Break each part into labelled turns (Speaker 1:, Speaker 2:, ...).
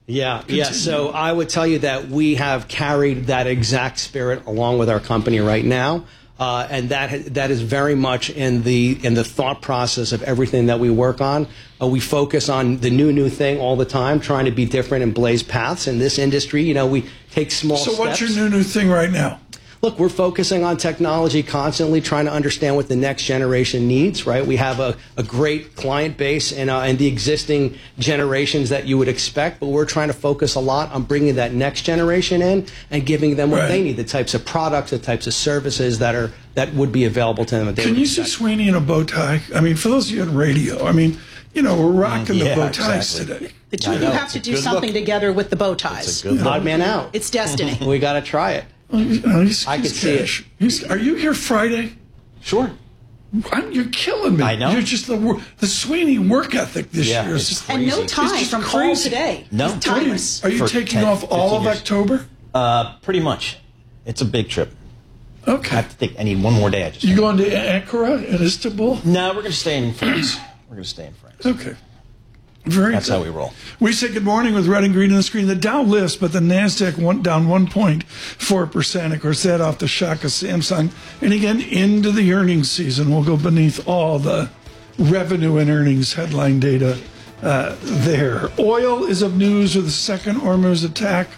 Speaker 1: Yeah.
Speaker 2: Continue.
Speaker 1: So I would tell you that we have carried that exact spirit along with our company right now. And that is very much in the thought process of everything that we work on. We focus on the new thing all the time, trying to be different and blaze paths in this industry. We take small steps.
Speaker 2: So what's your new thing right now?
Speaker 1: Look, we're focusing on technology constantly, trying to understand what the next generation needs, right? We have a great client base and the existing generations that you would expect, but we're trying to focus a lot on bringing that next generation in and giving them what they need, the types of products, the types of services that would be available to them.
Speaker 2: Can you see Sweeney in a bow tie? I mean, for those of you on radio, we're rocking the bow ties today.
Speaker 3: The two of you have to do something together with the bow ties.
Speaker 1: It's a good odd man out.
Speaker 3: It's destiny.
Speaker 1: We got to try it.
Speaker 2: I
Speaker 1: could see it.
Speaker 2: Are you here Friday?
Speaker 1: Sure.
Speaker 2: You're killing me.
Speaker 4: I know.
Speaker 2: You're just the Sweeney work ethic this year is just
Speaker 3: and
Speaker 2: crazy.
Speaker 3: no tie from Cole today.
Speaker 4: No.
Speaker 3: He's timeless.
Speaker 2: Are you taking off all of
Speaker 4: years.
Speaker 2: October?
Speaker 4: Pretty much. It's a big trip.
Speaker 2: Okay.
Speaker 4: I have to think. I need one more day.
Speaker 2: You going to Ankara and Istanbul?
Speaker 4: No, we're going to stay in France.
Speaker 2: Okay. Very
Speaker 4: That's
Speaker 2: good.
Speaker 4: how we roll.
Speaker 2: We say good morning with red and green on the screen. The Dow lifts, but the NASDAQ went down 1.4%. Of course, that off the shock of Samsung. And again, into the earnings season. We'll go beneath all the revenue and earnings headline data there. Oil is of news with the second Hormuz attack.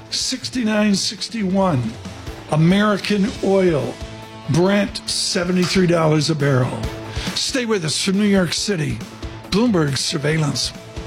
Speaker 2: 69.61. American oil. Brent, $73 a barrel. Stay with us from New York City. Bloomberg Surveillance.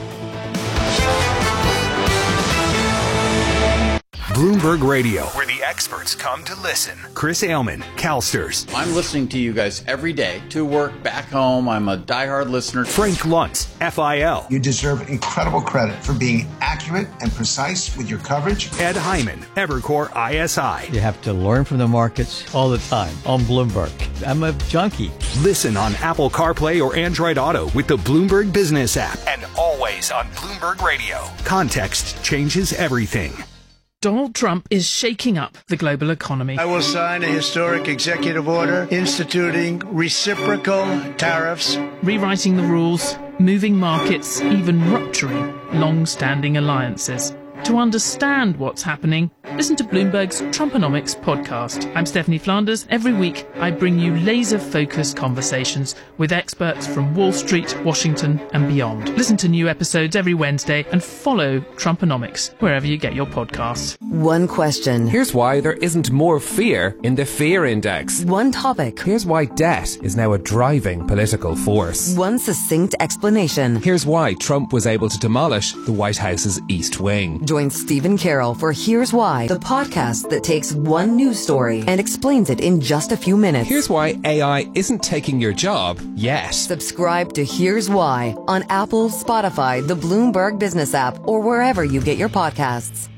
Speaker 5: Bloomberg Radio, where the experts come to listen. Chris Ailman, CalSTRS.
Speaker 6: I'm listening to you guys every day to work, back home. I'm a diehard listener.
Speaker 5: Frank Luntz, FIL.
Speaker 7: You deserve incredible credit for being accurate and precise with your coverage.
Speaker 5: Ed Hyman, Evercore ISI.
Speaker 8: You have to learn from the markets all the time on Bloomberg. I'm a junkie.
Speaker 5: Listen on Apple CarPlay or Android Auto with the Bloomberg Business app. And always on Bloomberg Radio. Context changes everything.
Speaker 9: Donald Trump is shaking up the global economy.
Speaker 10: I will sign a historic executive order instituting reciprocal tariffs,
Speaker 9: rewriting the rules, moving markets, even rupturing long-standing alliances. To understand what's happening, listen to Bloomberg's Trumponomics podcast. I'm Stephanie Flanders. Every week, I bring you laser-focused conversations with experts from Wall Street, Washington, and beyond. Listen to new episodes every Wednesday and follow Trumponomics wherever you get your podcasts.
Speaker 11: One question.
Speaker 12: Here's why there isn't more fear in the fear index.
Speaker 11: One topic.
Speaker 12: Here's why debt is now a driving political force.
Speaker 11: One succinct explanation.
Speaker 12: Here's why Trump was able to demolish the White House's East Wing.
Speaker 11: Join Stephen Carroll for Here's Why, the podcast that takes one news story and explains it in just a few minutes.
Speaker 12: Here's why AI isn't taking your job yet.
Speaker 11: Subscribe to Here's Why on Apple, Spotify, the Bloomberg Business app, or wherever you get your podcasts.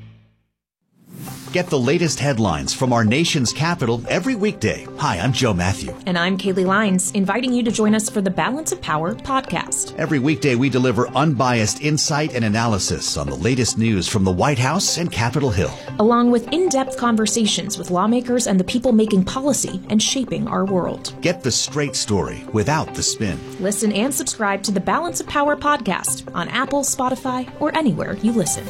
Speaker 13: Get the latest headlines from our nation's capital every weekday. Hi, I'm Joe Matthew.
Speaker 14: And I'm Kaylee Lyons, inviting you to join us for the Balance of Power podcast.
Speaker 13: Every weekday, we deliver unbiased insight and analysis on the latest news from the White House and Capitol Hill,
Speaker 14: along with in-depth conversations with lawmakers and the people making policy and shaping our world.
Speaker 13: Get the straight story without the spin.
Speaker 14: Listen and subscribe to the Balance of Power podcast on Apple, Spotify, or anywhere you listen.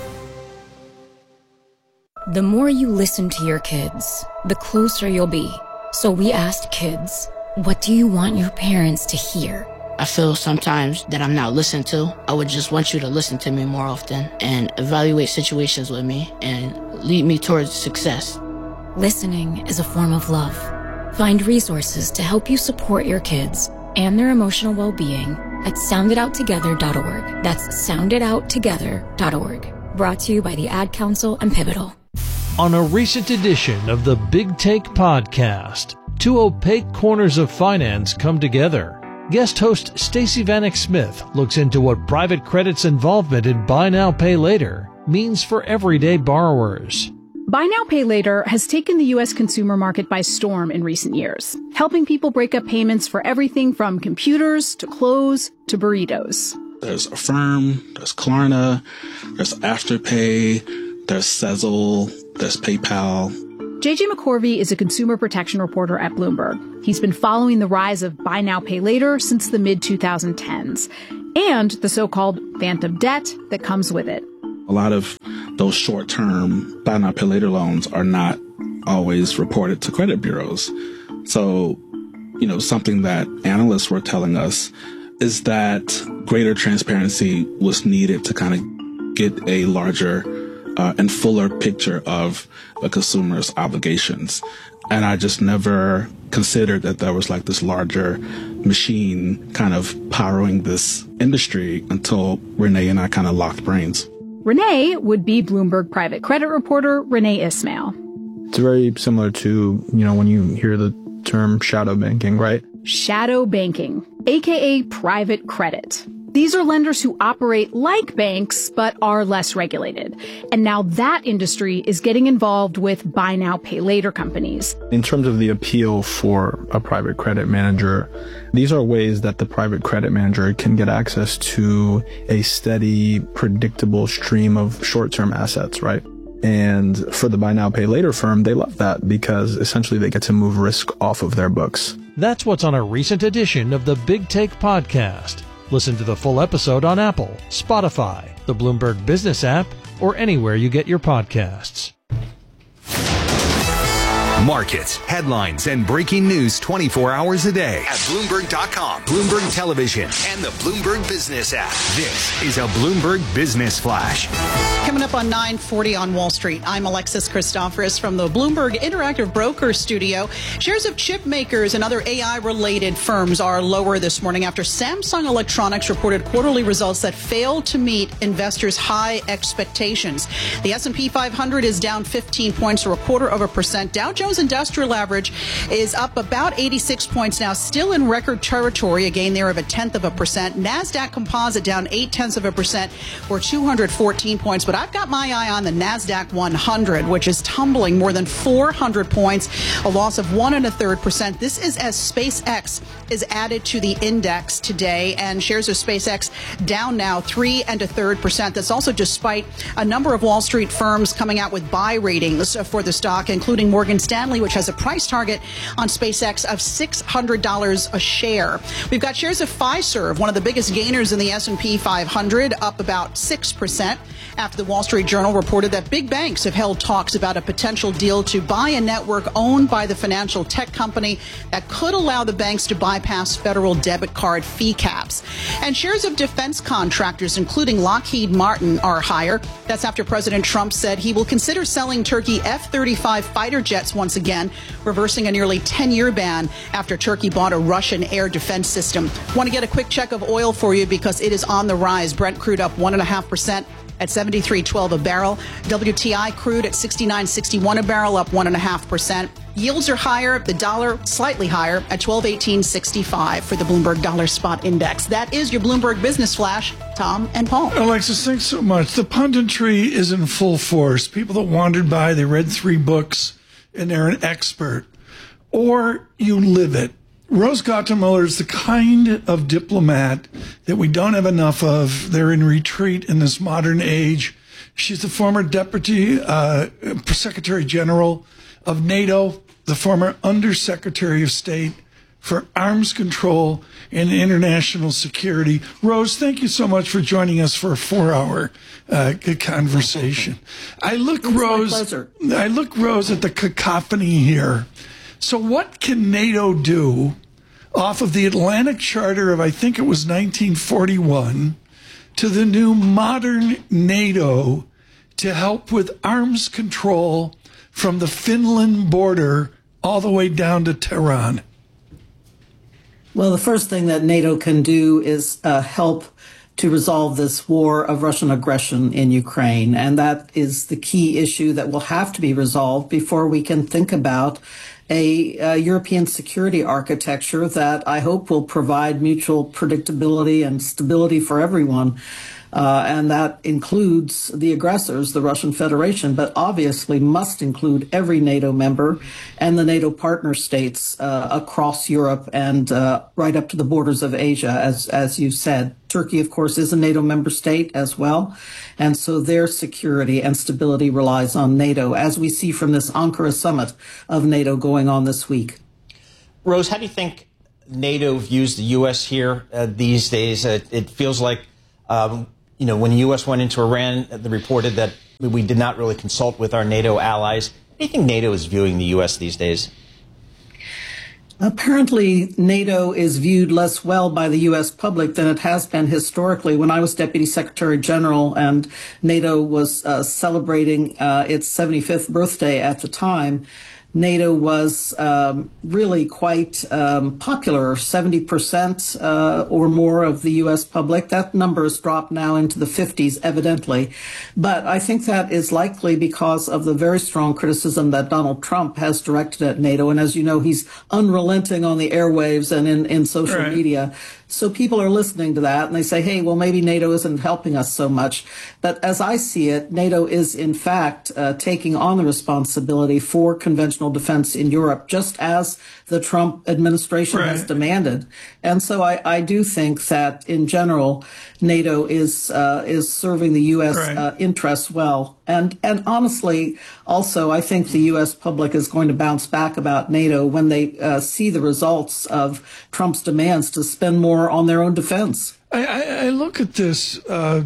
Speaker 15: The more you listen to your kids, the closer you'll be. So we asked kids, what do you want your parents to hear?
Speaker 16: I feel sometimes that I'm not listened to. I would just want you to listen to me more often and evaluate situations with me and lead me towards success.
Speaker 15: Listening is a form of love. Find resources to help you support your kids and their emotional well-being at sounditouttogether.org. That's sounditouttogether.org. Brought to you by the Ad Council and Pivotal.
Speaker 17: On a recent edition of the Big Take podcast, two opaque corners of finance come together. Guest host Stacey Vanek Smith looks into what private credit's involvement in Buy Now, Pay Later means for everyday borrowers.
Speaker 18: Buy Now, Pay Later has taken the U.S. consumer market by storm in recent years, helping people break up payments for everything from computers to clothes to burritos.
Speaker 19: There's Affirm, there's Klarna, there's Afterpay, there's Sezzle, there's PayPal.
Speaker 18: JJ McCorvey is a consumer protection reporter at Bloomberg. He's been following the rise of Buy Now, Pay Later since the mid-2010s and the so-called phantom debt that comes with it.
Speaker 19: A lot of those short-term buy now, pay later loans are not always reported to credit bureaus. So, something that analysts were telling us is that greater transparency was needed to kind of get a larger and fuller picture of a consumer's obligations. And I just never considered that there was like this larger machine kind of powering this industry until Renee and I kind of locked brains.
Speaker 18: Renee would be Bloomberg private credit reporter Renee Ismail.
Speaker 20: It's very similar to, when you hear the term shadow banking, right?
Speaker 18: Shadow banking, aka private credit. These are lenders who operate like banks, but are less regulated. And now that industry is getting involved with buy now, pay later companies.
Speaker 20: In terms of the appeal for a private credit manager, these are ways that the private credit manager can get access to a steady, predictable stream of short-term assets, right? And for the buy now, pay later firm, they love that because essentially they get to move risk off of their books.
Speaker 17: That's what's on a recent edition of the Big Take Podcast. Listen to the full episode on Apple, Spotify, the Bloomberg Business app, or anywhere you get your podcasts.
Speaker 5: Markets, headlines, and breaking news 24 hours a day at Bloomberg.com, Bloomberg Television, and the Bloomberg Business app. This is a Bloomberg Business Flash.
Speaker 3: Coming up on 9:40 on Wall Street, I'm Alexis Christoforous from the Bloomberg Interactive Broker Studio. Shares of chip makers and other AI-related firms are lower this morning after Samsung Electronics reported quarterly results that failed to meet investors' high expectations. The S&P 500 is down 15 points, or 0.25%. Dow Jones Industrial Average is up about 86 points now, still in record territory, a gain there of 0.1%. NASDAQ Composite down 0.8%, or 214 points. But I've got my eye on the NASDAQ 100, which is tumbling more than 400 points, a loss of 1.33%. This is as SpaceX is added to the index today, and shares of SpaceX down now 3.33%. That's also despite a number of Wall Street firms coming out with buy ratings for the stock, including Morgan Stanley, which has a price target on SpaceX of $600 a share. We've got shares of Fiserv, one of the biggest gainers in the S&P 500, up about 6%. After the Wall Street Journal reported that big banks have held talks about a potential deal to buy a network owned by the financial tech company that could allow the banks to bypass federal debit card fee caps. And shares of defense contractors, including Lockheed Martin, are higher. That's after President Trump said he will consider selling Turkey F-35 fighter jets once again, reversing a nearly 10-year ban after Turkey bought a Russian air defense system. Want to get a quick check of oil for you because it is on the rise. Brent crude up 1.5%. at $73.12 a barrel. WTI crude at $69.61 a barrel, up 1.5%. Yields are higher. The dollar slightly higher at $12.1865 for the Bloomberg Dollar Spot Index. That is your Bloomberg Business Flash. Tom and Paul.
Speaker 2: Alexis, thanks so much. The punditry is in full force. People that wandered by, they read 3 books, and they're an expert. Or you live it. Rose Gottemoeller is the kind of diplomat that we don't have enough of. They're in retreat in this modern age. She's the former Deputy Secretary General of NATO, the former Undersecretary of State for Arms Control and International Security. Rose, thank you so much for joining us for a 4-hour conversation. I look, Rose, at the cacophony here. So what can NATO do off of the Atlantic Charter of, I think it was 1941, to the new modern NATO to help with arms control from the Finland border all the way down to Tehran?
Speaker 21: Well, the first thing that NATO can do is help to resolve this war of Russian aggression in Ukraine. And that is the key issue that will have to be resolved before we can think about a European security architecture that I hope will provide mutual predictability and stability for everyone. And that includes the aggressors, the Russian Federation, but obviously must include every NATO member and the NATO partner states across Europe and right up to the borders of Asia, as you said. Turkey, of course, is a NATO member state as well. And so their security and stability relies on NATO, as we see from this Ankara summit of NATO going on this week.
Speaker 4: Rose, how do you think NATO views the U.S. here these days? It feels like when the U.S. went into Iran, they reported that we did not really consult with our NATO allies. How do you think NATO is viewing the U.S. these days?
Speaker 21: Apparently, NATO is viewed less well by the U.S. public than it has been historically. When I was Deputy Secretary General and NATO was celebrating its 75th birthday at the time, NATO was really quite popular, 70% or more of the U.S. public. That number has dropped now into the 50s, evidently. But I think that is likely because of the very strong criticism that Donald Trump has directed at NATO. And as you know, he's unrelenting on the airwaves and in social media. So people are listening to that and they say, hey, well, maybe NATO isn't helping us so much. But as I see it, NATO is in fact taking on the responsibility for conventional defense in Europe, just as the Trump administration has demanded. And so I do think that in general, NATO is serving the U.S. interests well. And honestly, also, I think the U.S. public is going to bounce back about NATO when they see the results of Trump's demands to spend more on their own defense.
Speaker 2: I look at this,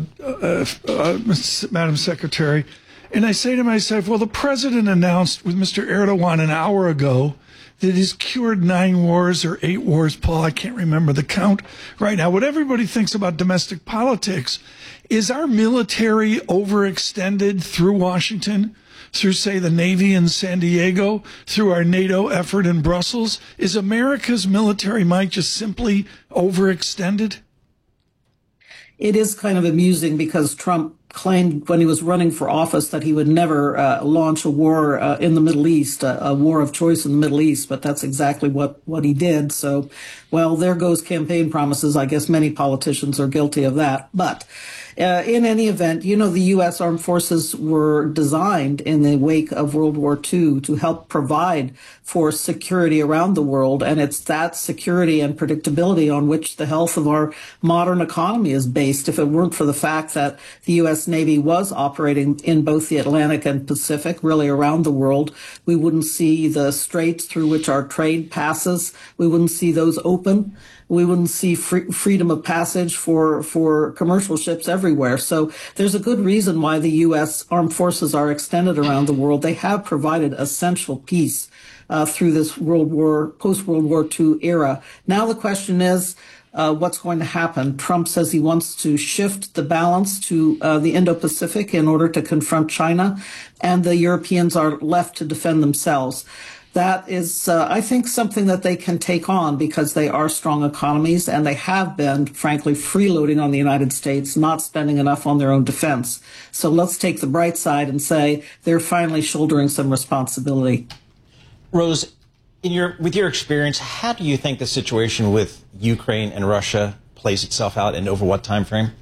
Speaker 2: Madam Secretary, and I say to myself, well, the president announced with Mr. Erdogan an hour ago that he's cured 9 wars or 8 wars, Paul, I can't remember the count right now. What everybody thinks about domestic politics, is our military overextended through Washington, through, say, the Navy in San Diego, through our NATO effort in Brussels? Is America's military might just simply overextended?
Speaker 21: It is kind of amusing because Trump claimed when he was running for office that he would never launch a war in the Middle East, a war of choice in the Middle East, but that's exactly what he did. So, well, there goes campaign promises. I guess many politicians are guilty of that. But in any event, the U.S. armed forces were designed in the wake of World War II to help provide for security around the world. And it's that security and predictability on which the health of our modern economy is based. If it weren't for the fact that the U.S. Navy was operating in both the Atlantic and Pacific, really around the world, we wouldn't see the straits through which our trade passes. We wouldn't see those open. We wouldn't see freedom of passage for commercial ships everywhere. So there's a good reason why the U.S. armed forces are extended around the world. They have provided essential peace through this post-World War II era. Now the question is, what's going to happen? Trump says he wants to shift the balance to the Indo-Pacific in order to confront China, and the Europeans are left to defend themselves. That is, I think, something that they can take on because they are strong economies and they have been, frankly, freeloading on the United States, not spending enough on their own defense. So let's take the bright side and say they're finally shouldering some responsibility.
Speaker 4: Rose, with your experience, how do you think the situation with Ukraine and Russia plays itself out and over what time frame?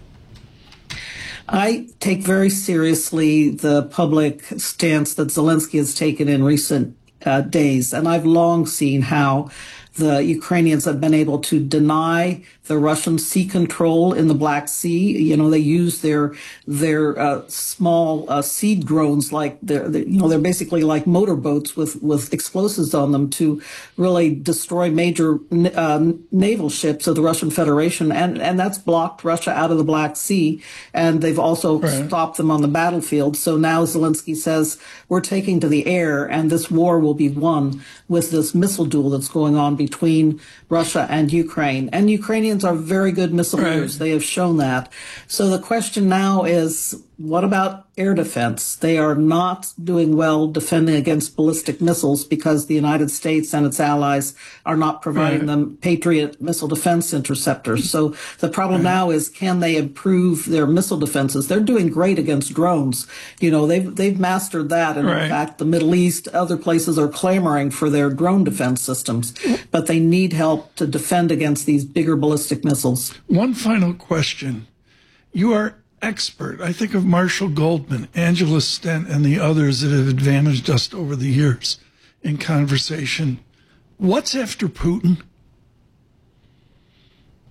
Speaker 21: I take very seriously the public stance that Zelensky has taken in recent days. And I've long seen how the Ukrainians have been able to deny the Russian sea control in the Black Sea. They use their small seed drones, like they're basically like motorboats with explosives on them to really destroy major naval ships of the Russian Federation, and that's blocked Russia out of the Black Sea. And they've also stopped them on the battlefield. So now Zelensky says we're taking to the air, and this war will be won with this missile duel that's going on between Russia and Ukraine. And Ukrainians are very good missile leaders. They have shown that. So the question now is, what about air defense? They are not doing well defending against ballistic missiles because the United States and its allies are not providing them Patriot missile defense interceptors. So the problem now is, can they improve their missile defenses? They're doing great against drones. They've mastered that. And in fact, the Middle East, other places are clamoring for their drone defense systems. But they need help to defend against these bigger ballistic missiles.
Speaker 2: One final question. You are expert. I think of Marshall Goldman, Angela Stent, and the others that have advantaged us over the years in conversation. What's after Putin?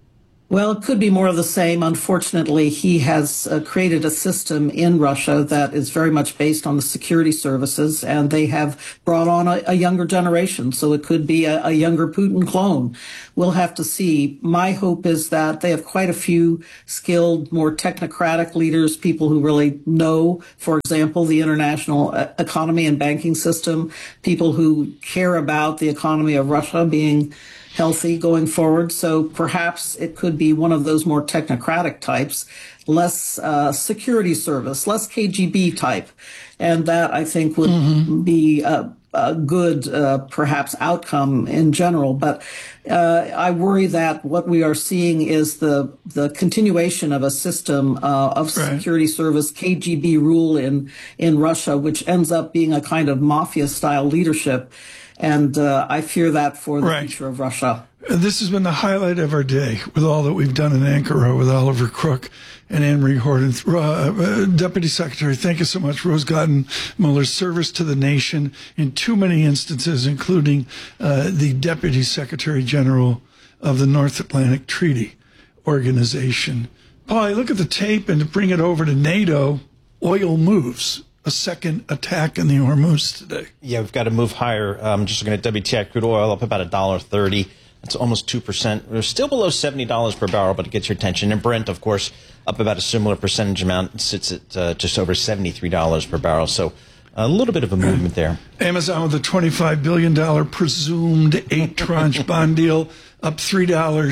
Speaker 21: Well, it could be more of the same. Unfortunately, he has created a system in Russia that is very much based on the security services, and they have brought on a younger generation. So it could be a younger Putin clone. We'll have to see. My hope is that they have quite a few skilled, more technocratic leaders, people who really know, for example, the international economy and banking system, people who care about the economy of Russia being healthy going forward. So perhaps it could be one of those more technocratic types, less security service, less KGB type. And that, I think, would be a good, perhaps, outcome in general. But I worry that what we are seeing is the continuation of a system of security service, KGB rule in Russia, which ends up being a kind of mafia-style leadership. And I fear that for the future of Russia.
Speaker 2: This has been the highlight of our day with all that we've done in Ankara with Oliver Crook and Anne-Marie Horton. Deputy Secretary, thank you so much. Rose Gotten-Muller's service to the nation in too many instances, including the Deputy Secretary General of the North Atlantic Treaty Organization. Paul, I look at the tape and to bring it over to NATO, oil moves. A second attack in the Hormuz today.
Speaker 4: Yeah, we've got to move higher. Just looking at WTI crude oil up about $1.30. That's almost 2%. We're still below $70 per barrel, but it gets your attention. And Brent, of course, up about a similar percentage amount. It sits at just over $73 per barrel. So a little bit of a movement there.
Speaker 2: Amazon with a $25 billion presumed 8-tranche bond deal, up $3,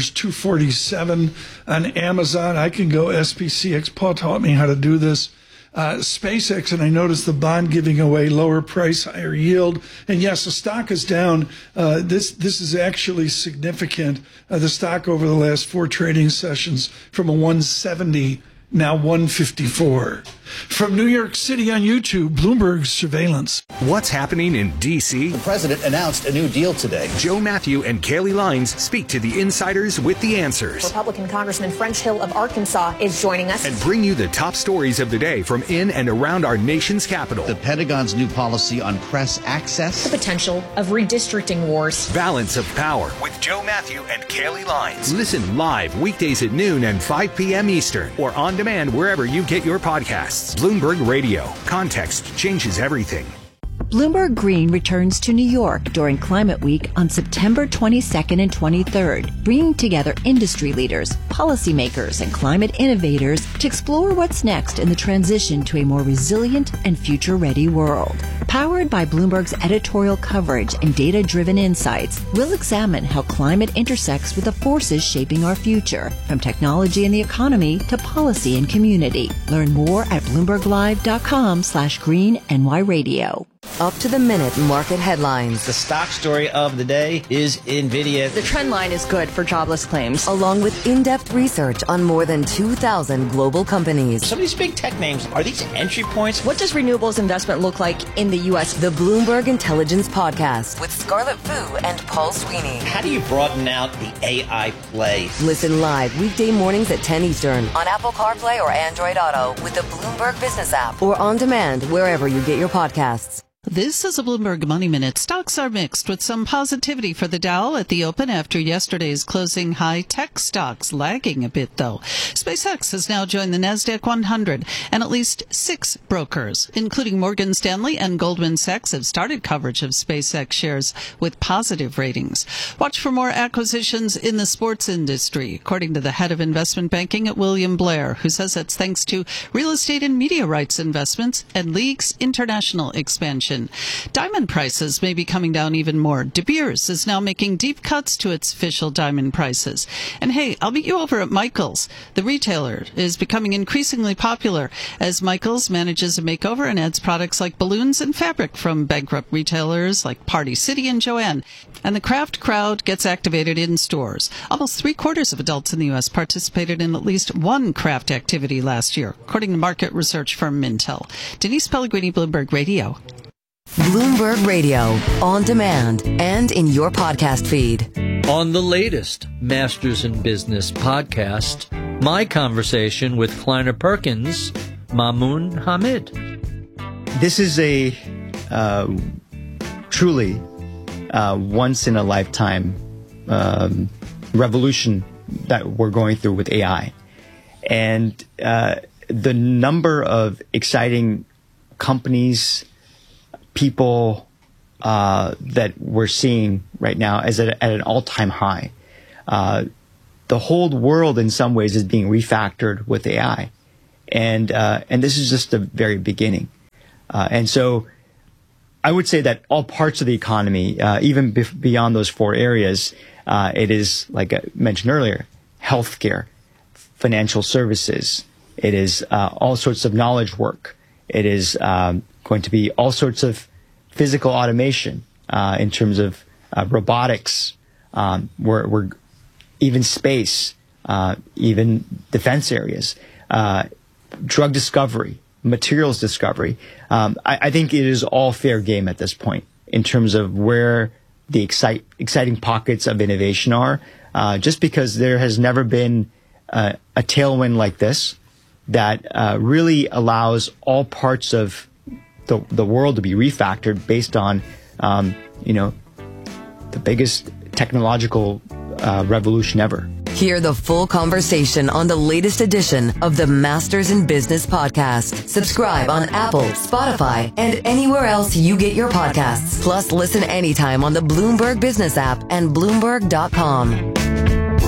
Speaker 2: $247 on Amazon. I can go SPCX. Paul taught me how to do this. SpaceX, and I noticed the bond giving away lower price, higher yield. And yes, the stock is down. This is actually significant. The stock over the last 4 trading sessions from a 170, now 154. From New York City on YouTube, Bloomberg Surveillance.
Speaker 5: What's happening in D.C.?
Speaker 13: The president announced a new deal today.
Speaker 5: Joe Matthew and Kaylee Lines speak to the insiders with the answers.
Speaker 14: Republican Congressman French Hill of Arkansas is joining us.
Speaker 5: And bring you the top stories of the day from in and around our nation's capital.
Speaker 13: The Pentagon's new policy on press access.
Speaker 14: The potential of redistricting wars.
Speaker 5: Balance of Power with Joe Matthew and Kaylee Lines. Listen live weekdays at noon and 5 p.m. Eastern or on demand wherever you get your podcasts. Bloomberg Radio. Context changes everything.
Speaker 1: Bloomberg Green returns to New York during Climate Week on September 22nd and 23rd, bringing together industry leaders, policymakers, and climate innovators to explore what's next in the transition to a more resilient and future-ready world. Powered by Bloomberg's editorial coverage and data-driven insights, we'll examine how climate intersects with the forces shaping our future, from technology and the economy to policy and community. Learn more at BloombergLive.com/GreenNYRadio.
Speaker 11: Up to the minute market headlines.
Speaker 4: The stock story of the day is NVIDIA.
Speaker 22: The trend line is good for jobless claims.
Speaker 11: Along with in-depth research on more than 2,000 global companies.
Speaker 4: Some of these big tech names, are these entry points?
Speaker 22: What does renewables investment look like in the U.S.?
Speaker 11: The Bloomberg Intelligence Podcast with Scarlett Fu and Paul Sweeney.
Speaker 4: How do you broaden out the AI play?
Speaker 11: Listen live weekday mornings at 10 Eastern on Apple CarPlay or Android Auto with the Bloomberg Business app or on demand wherever you get your podcasts.
Speaker 23: This is a Bloomberg Money Minute. Stocks are mixed with some positivity for the Dow at the open after yesterday's closing high. Tech stocks lagging a bit, though. SpaceX has now joined the NASDAQ 100, and at least 6 brokers, including Morgan Stanley and Goldman Sachs, have started coverage of SpaceX shares with positive ratings. Watch for more acquisitions in the sports industry, according to the head of investment banking at William Blair, who says it's thanks to real estate and media rights investments and League's international expansion. Diamond prices may be coming down even more. De Beers is now making deep cuts to its official diamond prices. And hey, I'll meet you over at Michaels. The retailer is becoming increasingly popular as Michaels manages a makeover and adds products like balloons and fabric from bankrupt retailers like Party City and Joanne. And the craft crowd gets activated in stores. Almost 3/4 of adults in the U.S. participated in at least one craft activity last year, according to market research firm Mintel. Denise Pellegrini, Bloomberg Radio.
Speaker 11: Bloomberg Radio, on demand and in your podcast feed.
Speaker 24: On the latest Masters in Business podcast, my conversation with Kleiner Perkins, Mamoun Hamid.
Speaker 25: This is a truly once-in-a-lifetime revolution that we're going through with AI. And the number of exciting companies, people that we're seeing right now is at an all-time high. The whole world, in some ways, is being refactored with AI, and this is just the very beginning. And so, I would say that all parts of the economy, even beyond those four areas, it is, like I mentioned earlier, healthcare, financial services. It is all sorts of knowledge work. It is going to be all sorts of physical automation in terms of robotics. We're even space, even defense areas, drug discovery, materials discovery. I think it is all fair game at this point in terms of where the exciting pockets of innovation are, just because there has never been a tailwind like this that really allows all parts of the world to be refactored based on, the biggest technological revolution ever.
Speaker 11: Hear the full conversation on the latest edition of the Masters in Business podcast. Subscribe on Apple, Spotify, and anywhere else you get your podcasts. Plus, listen anytime on the Bloomberg Business app and Bloomberg.com.